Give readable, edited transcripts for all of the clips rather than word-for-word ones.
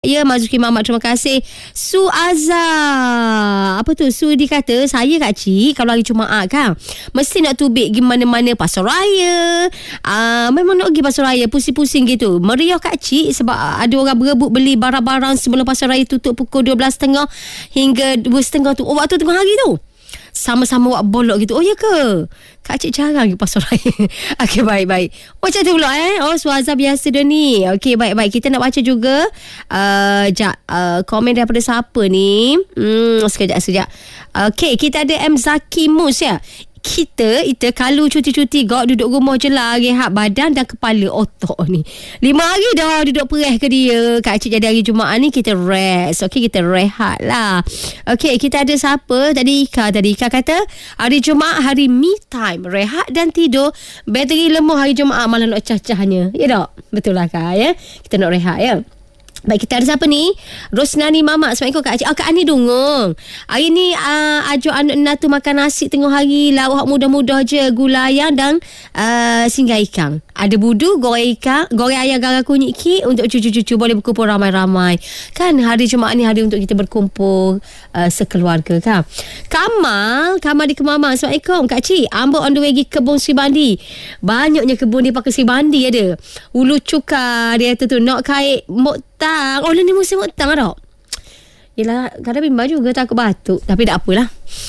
Ya, Mazuki Mamat, terima kasih. Su Azhar. Apa tu? Su dikata, saya Kak Cik, kalau hari Jumaat kan, mesti nak tubik pergi mana-mana pasar raya. Memang nak pergi pasar raya, pusing-pusing gitu. Meriah Kak Cik sebab ada orang berebut beli barang-barang sebelum pasar raya tutup pukul 12.30 hingga 2.30 tu. Oh, waktu tengah hari tu. Sama-sama wak bolok gitu. Oh ya ke? Kak Cik jarang pergi pasar raya. Okey, baik-baik. Macam tu pula Oh, Suazah biasa dia ni. Okey, baik-baik. Kita nak baca juga komen daripada siapa ni. Sekejap. Okey, kita ada M. Zaki Mus ya. Kita kalau cuti-cuti duduk rumah je lah, rehat badan dan kepala otak ni. 5 hari dah duduk pereh ke dia. Kak Cik jadi hari Jumaat ni kita rest. Okey, kita rehat lah. Okey, kita ada siapa? Tadi Ika kata hari Jumaat hari me time, rehat dan tidur. Bateri lemah hari Jumaat malah nak cah-cahnya. Ya tak? Betul lah Kak ya. Kita nak rehat ya. Baik, kita ada siapa ni? Rosnani Mamat. Assalamualaikum Kak Cik. Kak Ani Dungung. Hari ni ajuk anak Natu makan nasi tengah hari. Lauk mudah-mudah je. Gula ayam dan singgah ikan. Ada budu, goreng ikan, goreng ayam garang kunyit kek untuk cucu-cucu boleh berkumpul ramai-ramai. Kan hari Jumaat ni hari untuk kita berkumpul sekeluarga kan. Kamal di Kemamang. Assalamualaikum Kak Cik. Ambok on the way pergi kebun Sri Bandi. Banyaknya kebun dia pakai Sri Bandi ada. Ulu Cukar dia tu nak kait Moktang. Oh, ni musim Moktang tak? Yelah, kadang bimbang juga takut batuk. Tapi tak apalah.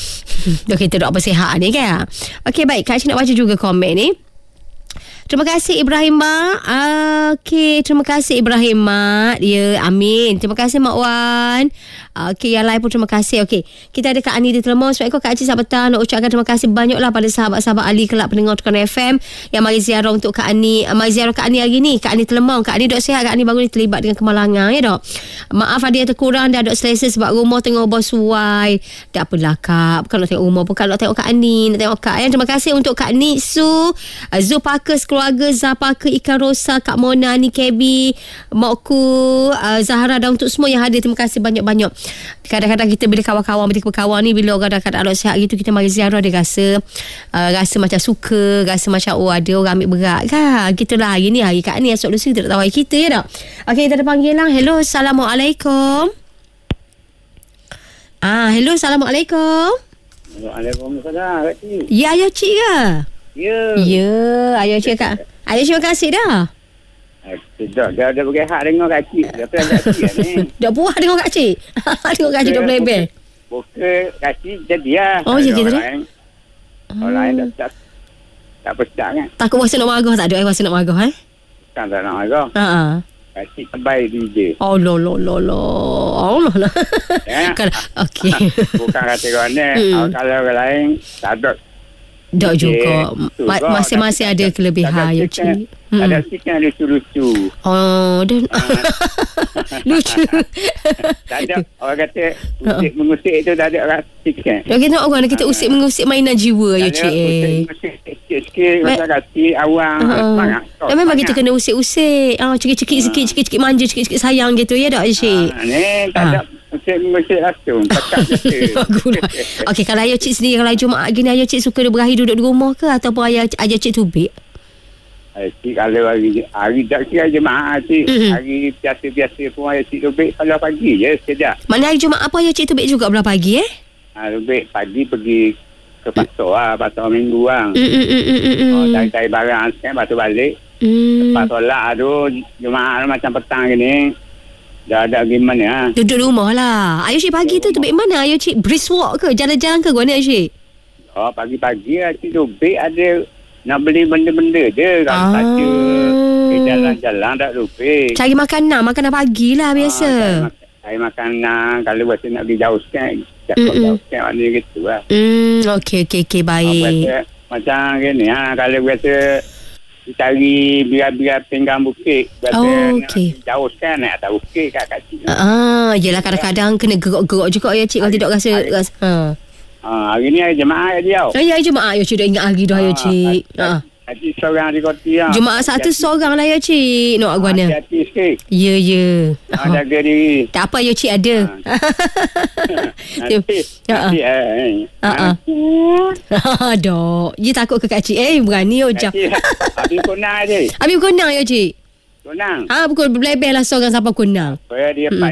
Kita doa bersihat ni kan. Okey, baik. Kak Cik nak baca juga komen ni. Terima kasih Ibrahim Mak. Okey, terima kasih Ibrahim Mak. Ya, amin. Terima kasih Mak Wan. Okey, yang lain pun terima kasih. Okey, kita ada Kak Ani di Telemon. Assalamualaikum Kak Cik, selamat petang. Nak ucapkan terima kasih banyaklah pada sahabat-sahabat Ali kelab pendengar Tekan FM yang mari ziarah untuk Kak Ani. Mari ziarah Kak Ani hari ni. Kak Ani Telemon. Kak Ani dok sihat. Kak Ani baru ni terlibat dengan kemalangan ya dok. Maaf ada yang terkurang dah dok selesa sebab rumah tengah ubah suai. Tak apalah Kak. Bukan nak tengok rumah, bukan nak tengok Kak Ani, nak tengok Kak ya. Terima kasih untuk Kak Nitsu, Zu Parker keluarga, Zapaka, Ikan Rosa, Kak Mona, Ni Kebi, Mokku, Zahra dan untuk semua yang hadir. Terima kasih banyak-banyak. Kadang-kadang kita bila kawan-kawan ni, bila orang dah keadaan sihat gitu, kita mari ziarah dia rasa macam suka, rasa macam ada orang ambil berat kan. Gitulah hari ni hari Kak Ni, esok lusa kita tak tahu hari kita ya tak. Okey, kita ada panggilan. Hello, Assalamualaikum. Hello, Assalamualaikum. Waalaikumsalam Kak Cik. Ya, ayah Cik ke? Ya, ayah Cik Kak. Ayah terima kasih dah. Dah bagi hak dengar Kak Cik. Dah pernah Kak Cik ni. Dah puas dengar Kak Cik. Tengok Kak Cik dah belebel. Bukan Kak Cik jadi lah. Oh, ya gitu dah. Orang lain tak pesak kan. Takut rasa nak marah tak ada rasa nak marah Bukan tak nak marah. Kak Cik terbaik DJ. Oh, Allah lah. Okey. Bukan kata orang ni. Kalau orang lain tak ada. Tak juga. Masing-masing ada kelebihan ya Cik. Ada sikit yang lucu-lucu. Oh, dan lucu. Tak ada orang kata mengusik itu tak ada orang sikit. Kita nak orang kita mengusik mainan jiwa ya Cik. Usik sikit rasa kasih awang semangat. Memang kita kena usik-usik. Cekik-cekik sikit, cekik-cekik manja, cekik-cekik sayang gitu ya tak Cik? Ni tak ada mengusik langsung. Okey, kalau ayah Cik sendiri kalau Jumaat gini ayah Cik suka berakhir duduk di rumah ke ataupun ayah Cik tubik? Cik kalau hari tak kira Jumaat Cik, hari biasa-biasa pun ayah Cik tubik kalau pagi je sekejap. Mana hari Jumaat apa ayah Cik tubik juga belah pagi tubik pagi pergi ke pasar pasar minggu kan. Cari barang sekarang lepas tu balik. Lepas tolak tu Jumaat macam petang gini. Dah ada gimana duduk rumah lah. Ayah Cik pagi tu tubik mana ayah Cik? Brisk walk ke? Jalan-jalan ke? Gua ni ayah Cik? Pagi-pagi Cik tubik ada nak beli benda-benda je. Kalau saja jalan-jalan tak tubik. Cari makanan pagi lah biasa. Cari makanan. Kalau biasa nak pergi jauh sikit, jauh sikit maknanya gitu lah. Okey, baik. Macam gini kalau biasa cari biar-biar pinggang bukit. Jauh kan nak atas bukit kat Cik. Yelah kadang-kadang kena gerok-gerok juga ya Cik kalau tidak rasa. Hari ni hari Jumaat dia. Hari Jumaat ya Cik dah ingat hari dah ya Cik. Cik seorang di koti Jumaat satu seorang lah ya Cik. Nak guana. Hati-hati sikit. Ya. Jaga diri. Tak apa ya Cik ada. Dok. Dia takut ke Kak Cik. Berani ya Ujang. Habis konang je. Habis konang ya Cik. Kunang. Pukul berlebih lah seorang sampai kunang. Dia